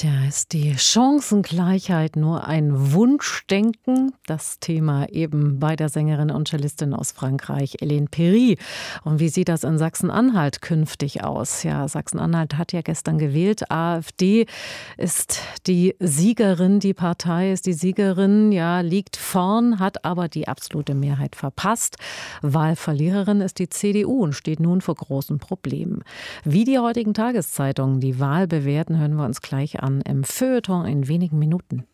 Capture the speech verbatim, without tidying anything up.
Tja, ist die Chancengleichheit nur ein Wunschdenken? Das Thema eben bei der Sängerin und Cellistin aus Frankreich, Hélène Péry. Und wie sieht das in Sachsen-Anhalt künftig aus? Ja, Sachsen-Anhalt hat ja gestern gewählt. AfD ist die Siegerin, die Partei ist die Siegerin, ja, liegt vorn, hat aber die absolute Mehrheit verpasst. Wahlverliererin ist die C D U und steht nun vor großen Problemen. Wie die heutigen Tageszeitungen die Wahl bewerten, hören wir uns gleich an im Feuilleton in wenigen Minuten.